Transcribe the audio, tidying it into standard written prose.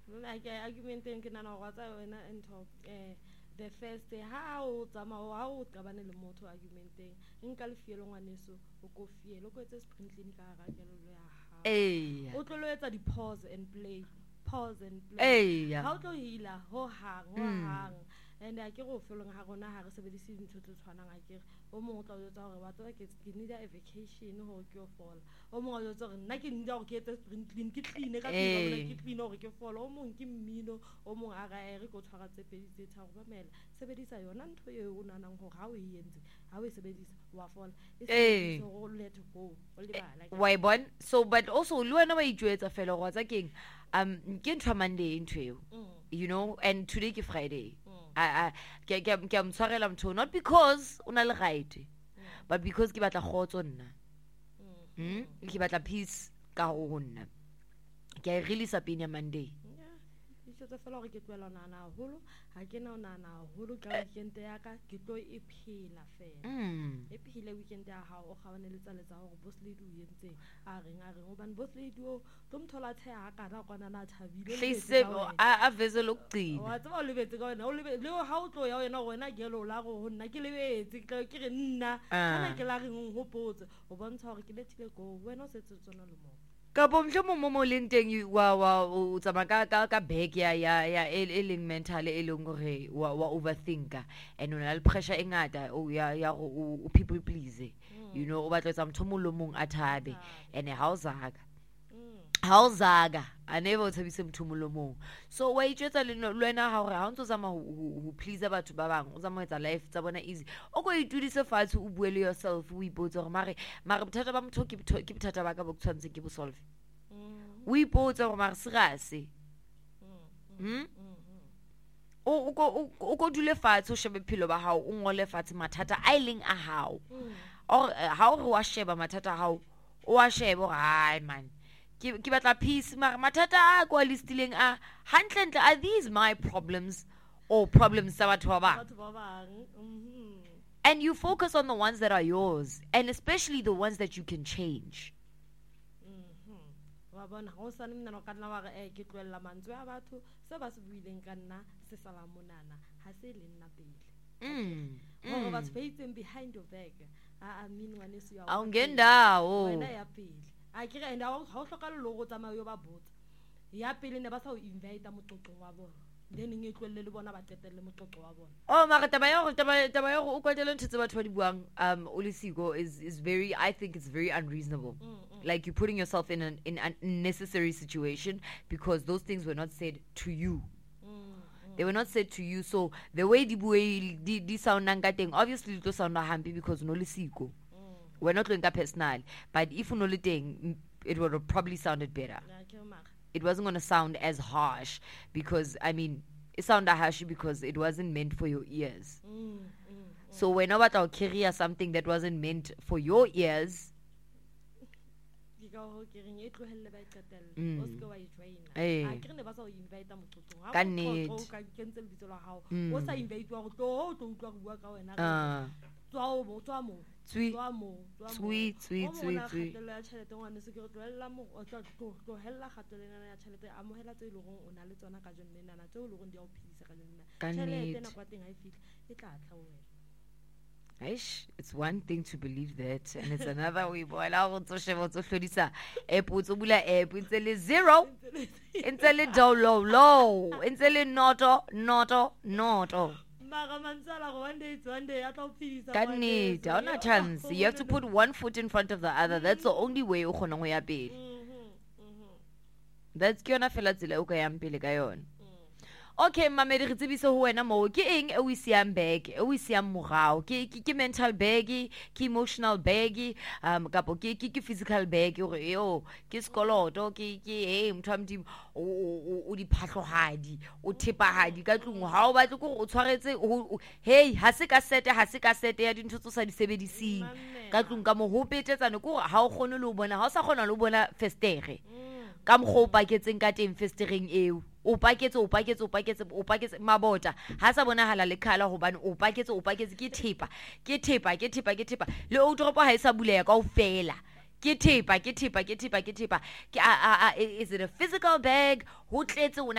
like argumenting ke nana wa tsa wena and talk the first how qabane le motho argumenting nka le fielo ngwaneso o ko fielo o ko etsa sprint clean ka ga kelelo ya ha o tlo lo etsa di pause and play how to hila ho hang and I ke go feeling ha gona ha re sebedise dintho tse tshwanang a ke o mongwe tla o etsa gore batho ba ke need a vacation ho ke o fola o mongwe o etsa gore nna ke need go ke etsa sprint clean ke clean ka tsela ke clean gore ke fola o mongwe ke mmino o mongwe a ga ere go tshwara tse pedi tse tsa go bamela sebedisa yona ntho e o nanang gore ha o e entse ha o e sebedisa wa fola e so go let go o le bala why bon so but also le wena wa itjwetsa fela go tsa keng ke ntwa Monday ntwe you know and today ke Friday ke mtshwarela mtho not because una le right but because ke batla khotso nna ke batla peace ka ho nna ke really sapenya Monday tsa fela gore ke twela nana holo ha ke na nana holo ka weekend ya ka ke tlo e phela fela e phile weekend ya ha o gabane le tsa gore boss lady o yentse a reng o ban boss lady o tlomthola the ha ka ra kwana na thabile a veze lokugcina wa tsaba le betse ka wena o le ha o tlo ya wena wena gelo la go nna ke le betse ke re nna kana ke la reng ho potse o bontsha gore ke lethile go wena o setse tsona le mo ka bomhlomo mo leng teng wa o tsamaka ka bag ya eleng mental eleng gore wa overthinker and ona le pressure e ngata o ya o people please you know o batla tsa motho molomong a thabe and hauzaga a never tshabise motho molomong so wa itjetsa le lwena ha gore ha ntse zama ho please batho ba bang o zama etsa life tsa bona easy o go itudise fatshe o buele yourself o ipotse gore mare bothata ba motho ke bothata ba ka bo tshwantse ke bo solve o ipotse gore mare serase o go dule fatshe o shebe philo ba hao o ngole fatshe mathata a ileng a hao or ha o re wa sheba mathata a hao o wa sheba gore hai man ke batla peace mara mathata a go listileng a hantle are these my problems or problems tsa batho ba bang and you focus on the ones that are yours and especially the ones that you can change wa bona go sa nna no kana wa ke tlwella mantswe a batho se ba se buileng ka nna se sala monana ha se le nna pele go ba tshwaetseng behind your back I mean when is your aungendawo wena ya pele a ke re nda ha o hloka le logo tsamaya yo ba botsa ya pele ne ba sa o invite motlotlo wa bona then nge tlwelle le bona ba tetelle motlotlo wa bona oh mara taba ya go o kwetele ntse batho ba di buang Olisiko is very I think it's very unreasonable like you're putting yourself in an unnecessary situation because those things were not said to you they were not said to you so the way di sound nang obviously it sound happy because Olisiko we're not going personal but if unoliteng it would have probably sounded better it wasn't going to sound as harsh because I mean it sounded harsh because it wasn't meant for your ears so whenever I'll carry something that wasn't meant for your ears sweet it's one thing to believe that and it's another way boy la go tsosheba tso hlodisa app tso bula app ntse le 0 ntse le low ntse le noto mara mansala go one day a tlo phisa kanne down a chance you have to put one foot in front of the other that's the only way o khona go ya pele that's ke yona fela tsela o ka yang pele ka yona okay mamedi re tsebise ho wena mo ke eng e o isiang bag e o isiang mogao ke mental bag ke emotional bag kapo ke physical bag gore yo ke skoloto ke hey motho amdi o di phahlohadi o thepahadi ka tlung ha o batle go o tshwaretse hey ha se ka sete ya dintho tso sa di sebedising ka tlung ka mo ho petetsane go ha o khone le o bona ha o sa khona le o bona festere ka mo go paketseng ka teng festereng eo o paketse mabota ha sa bonahala le khala hobane o paketse ke thepa le o dropo ha isa buleya ka o fela ke thepa is it a physical bag ho tletse